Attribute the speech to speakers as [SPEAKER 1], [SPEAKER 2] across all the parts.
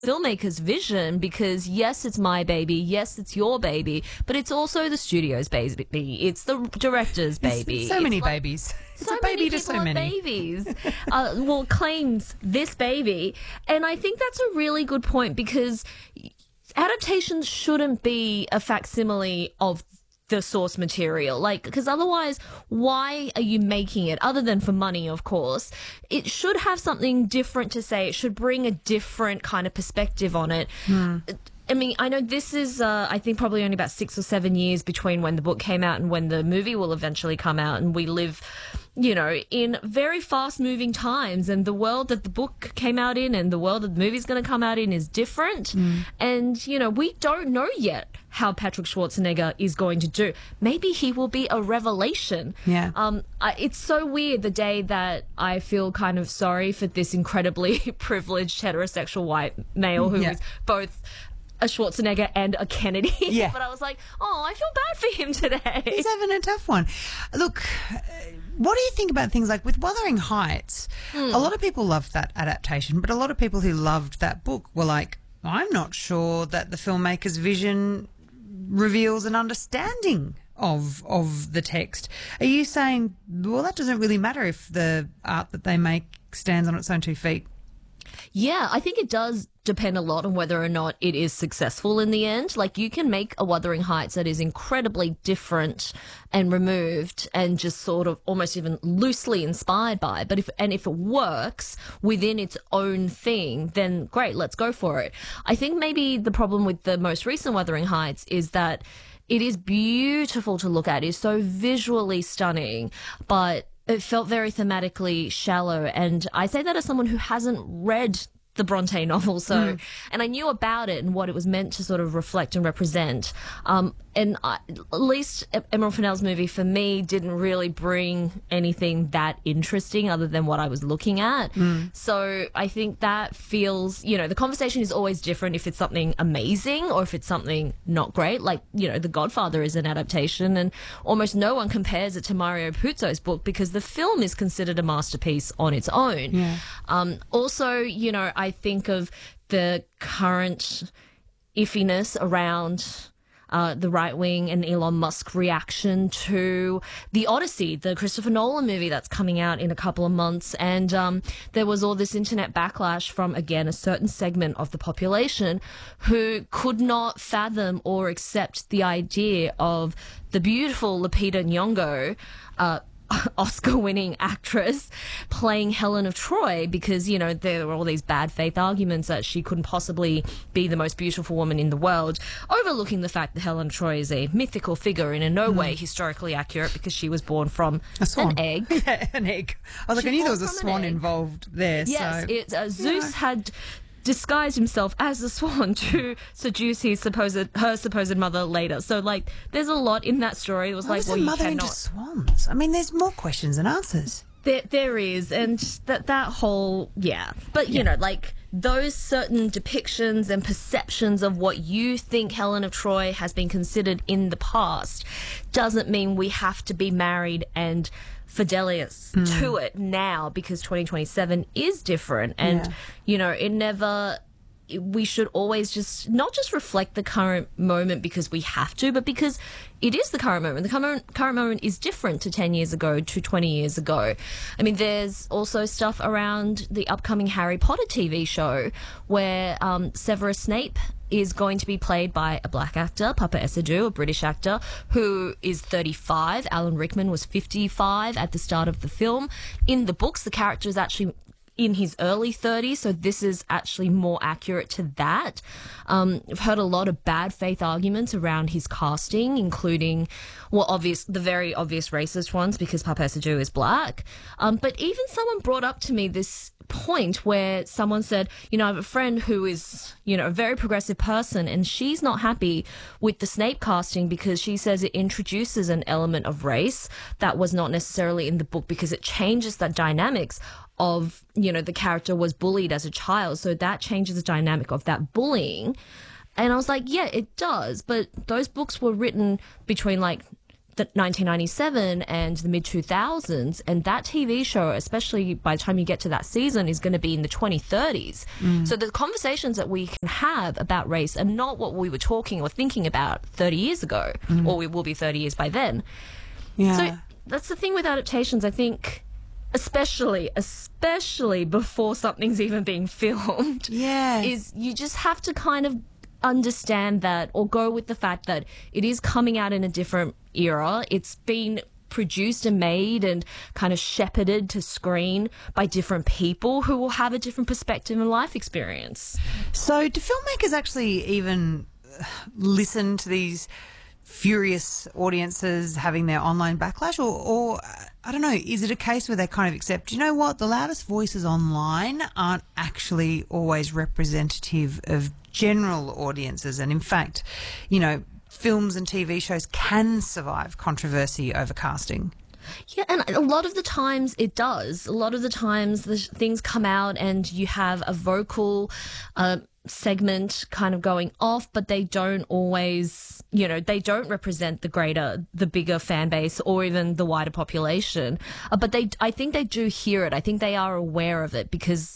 [SPEAKER 1] filmmaker's vision because yes, it's my baby, yes, it's your baby, but it's also the studio's baby, it's the director's baby.
[SPEAKER 2] So many babies. It's
[SPEAKER 1] so
[SPEAKER 2] a baby
[SPEAKER 1] many
[SPEAKER 2] to
[SPEAKER 1] people
[SPEAKER 2] so
[SPEAKER 1] are
[SPEAKER 2] many
[SPEAKER 1] babies. Claims this baby, and I think that's a really good point because adaptations shouldn't be a facsimile of the source material, because otherwise, why are you making it? Other than for money, of course. It should have something different to say. It should bring a different kind of perspective on it. I mean, I know this is, I think, probably only about 6 or 7 years between when the book came out and when the movie will eventually come out, and we live, in very fast-moving times, and the world that the book came out in and the world that the movie's going to come out in is different. And, we don't know yet how Patrick Schwarzenegger is going to do. Maybe he will be a revelation.
[SPEAKER 2] Yeah.
[SPEAKER 1] It's so weird the day that I feel kind of sorry for this incredibly privileged heterosexual white male who is both a Schwarzenegger and a Kennedy.
[SPEAKER 2] Yeah.
[SPEAKER 1] But I was like, oh, I feel bad for him today.
[SPEAKER 2] He's having a tough one. Look, what do you think about things like with Wuthering Heights? A lot of people loved that adaptation, but a lot of people who loved that book were like, I'm not sure that the filmmaker's vision reveals an understanding of the text. Are you saying, well, that doesn't really matter if the art that they make stands on its own 2 feet?
[SPEAKER 1] Yeah, I think it does depend a lot on whether or not it is successful in the end. Like, you can make a Wuthering Heights that is incredibly different and removed and just sort of almost even loosely inspired by, but if it works within its own thing, then great, let's go for it. I think maybe the problem with the most recent Wuthering Heights is that it is beautiful to look at. It's so visually stunning, but it felt very thematically shallow. And I say that as someone who hasn't read the Bronte novel, and I knew about it and what it was meant to sort of reflect and represent. At least Emerald Fennell's movie for me didn't really bring anything that interesting other than what I was looking at. So I think that feels, the conversation is always different if it's something amazing or if it's something not great. Like, The Godfather is an adaptation and almost no one compares it to Mario Puzo's book because the film is considered a masterpiece on its own.
[SPEAKER 2] Yeah.
[SPEAKER 1] Also, I think of the current iffiness around the right wing and Elon Musk reaction to The Odyssey, the Christopher Nolan movie that's coming out in a couple of months. And there was all this internet backlash from, again, a certain segment of the population who could not fathom or accept the idea of the beautiful Lupita Nyong'o, Oscar-winning actress, playing Helen of Troy because, there were all these bad faith arguments that she couldn't possibly be the most beautiful woman in the world, overlooking the fact that Helen of Troy is a mythical figure and in no way historically accurate because she was born from an egg.
[SPEAKER 2] Yeah, an egg. I knew there was a swan involved there.
[SPEAKER 1] Yes,
[SPEAKER 2] so,
[SPEAKER 1] Zeus had disguised himself as a swan to seduce her supposed mother later. So, there's a lot in that story. It was
[SPEAKER 2] you
[SPEAKER 1] cannot.
[SPEAKER 2] Into swans? I mean, there's more questions than answers.
[SPEAKER 1] There is, and that whole, But, those certain depictions and perceptions of what you think Helen of Troy has been considered in the past doesn't mean we have to be married and Fidelis to it now because 2027 is different. And, we should always just not just reflect the current moment because we have to, but because it is the current moment. The current moment is different to 10 years ago, to 20 years ago. I mean, there's also stuff around the upcoming Harry Potter TV show where Severus Snape is going to be played by a black actor, Papa Essiedu, a British actor, who is 35. Alan Rickman was 55 at the start of the film. In the books, the character is actually in his early 30s, so this is actually more accurate to that. I've heard a lot of bad faith arguments around his casting, including, the very obvious racist ones because Papa Essiedu is black. But even someone brought up to me this point where someone said, I have a friend who is, a very progressive person and she's not happy with the Snape casting because she says it introduces an element of race that was not necessarily in the book because it changes the dynamics of, the character was bullied as a child. So that changes the dynamic of that bullying. And I was like, yeah, it does. But those books were written between the 1997 and the mid 2000s, and that TV show, especially by the time you get to that season, is going to be in the 2030s. So the conversations that we can have about race are not what we were talking or thinking about 30 years ago, or we will be 30 years by then.
[SPEAKER 2] Yeah.
[SPEAKER 1] So that's the thing with adaptations, I think, especially before something's even being filmed,
[SPEAKER 2] Yeah.
[SPEAKER 1] is you just have to kind of understand that, or go with the fact that it is coming out in a different era. It's been produced and made and kind of shepherded to screen by different people who will have a different perspective and life experience.
[SPEAKER 2] So do filmmakers actually even listen to these furious audiences having their online backlash, or I don't know, is it a case where they kind of accept, you know what, the loudest voices online aren't actually always representative of general audiences, and in fact, you know, films and TV shows can survive controversy over casting?
[SPEAKER 1] Yeah, and a lot of the times it does. A lot of the times the things come out and you have a vocal segment kind of going off, but they don't always, you know, they don't represent the bigger fan base or even the wider population. But I think they do hear it. I think they are aware of it, because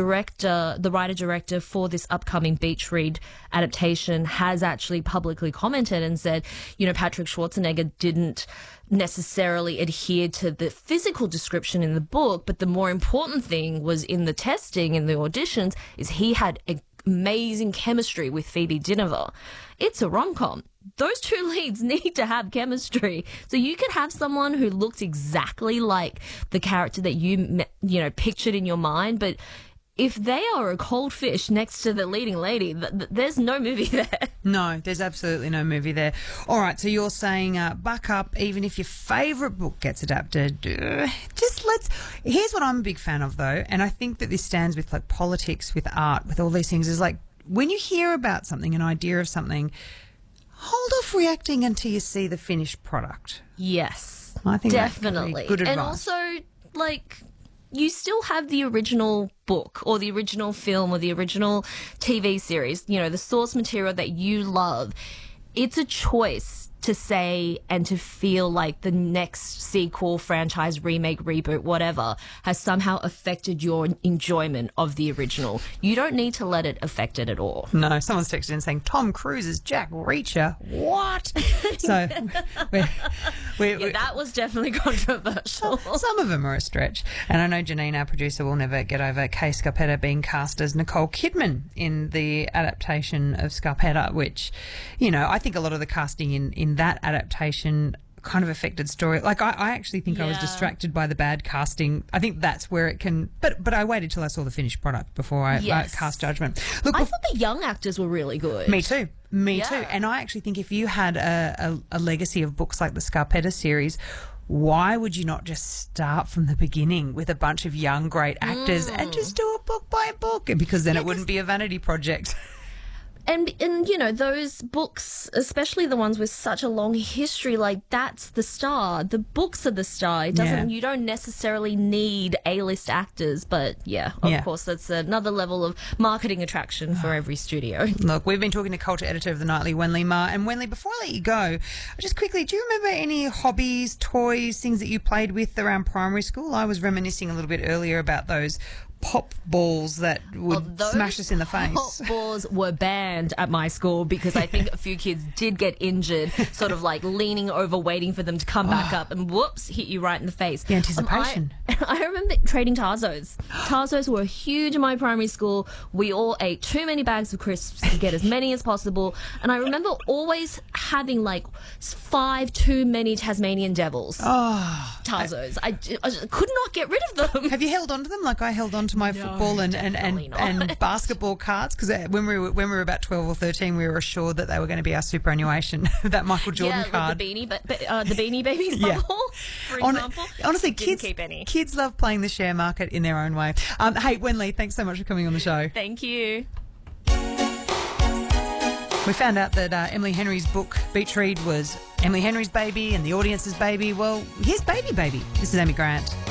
[SPEAKER 1] the writer-director for this upcoming Beach Read adaptation has actually publicly commented and said, you know, Patrick Schwarzenegger didn't necessarily adhere to the physical description in the book, but the more important thing was in the testing and the auditions is he had amazing chemistry with Phoebe Dynevor. It's a rom-com. Those two leads need to have chemistry. So you could have someone who looks exactly like the character that you pictured in your mind, but if they are a cold fish next to the leading lady, there's no movie there.
[SPEAKER 2] No, there's absolutely no movie there. All right, so you're saying buck up, even if your favourite book gets adapted. Here's what I'm a big fan of, though, and I think that this stands with like politics, with art, with all these things, is like when you hear about something, an idea of something, hold off reacting until you see the finished product.
[SPEAKER 1] Yes,
[SPEAKER 2] I think
[SPEAKER 1] definitely.
[SPEAKER 2] That's good advice.
[SPEAKER 1] And also, like, you still have the original book or the original film or the original TV series, you know, the source material that you love. It's a choice to say and to feel like the next sequel, franchise, remake, reboot, whatever, has somehow affected your enjoyment of the original. You don't need to let it affect it at all.
[SPEAKER 2] No, someone's texted in saying Tom Cruise is Jack Reacher. What? So
[SPEAKER 1] that was definitely controversial.
[SPEAKER 2] Some of them are a stretch. And I know Janine, our producer, will never get over Kay Scarpetta being cast as Nicole Kidman in the adaptation of Scarpetta, which, you know, I think a lot of the casting in that adaptation kind of affected story. Like, I actually think I was distracted by the bad casting. I think that's where it can... But I waited till I saw the finished product before I cast judgment. Look,
[SPEAKER 1] I thought the young actors were really good.
[SPEAKER 2] Me too. Me too. And I actually think if you had a legacy of books like the Scarpetta series, why would you not just start from the beginning with a bunch of young, great actors and just do it book by book? Because then it wouldn't be a vanity project.
[SPEAKER 1] And you know, those books, especially the ones with such a long history, like, that's the star. The books are the star. You don't necessarily need A-list actors, but of course that's another level of marketing attraction for every studio.
[SPEAKER 2] Look, we've been talking to culture editor of The Nightly, Wenley Ma. And Wenley, before I let you go, just quickly, do you remember any hobbies, toys, things that you played with around primary school? I was reminiscing a little bit earlier about those pop balls that would smash us in the face.
[SPEAKER 1] Pop balls were banned at my school because I think a few kids did get injured, sort of like leaning over, waiting for them to come back up, and whoops, hit you right in the face.
[SPEAKER 2] The anticipation.
[SPEAKER 1] I remember trading Tarzos. Tarzos were huge in my primary school. We all ate too many bags of crisps to get as many as possible. And I remember always having like 5 too many Tasmanian devils. Tarzos. I could not get rid of them.
[SPEAKER 2] Have you held on to them like I held on to my football and basketball cards? Because when we were about 12 or 13, we were assured that they were going to be our superannuation, that Michael Jordan card.
[SPEAKER 1] The Beanie Babies bubble, for example.
[SPEAKER 2] Honestly,
[SPEAKER 1] Didn't keep any.
[SPEAKER 2] Kids love playing the share market in their own way. Hey, Wenley, thanks so much for coming on the show.
[SPEAKER 1] Thank you.
[SPEAKER 2] We found out that Emily Henry's book, Beach Read, was Emily Henry's baby and the audience's baby. Well, here's Baby Baby. This is Amy Grant.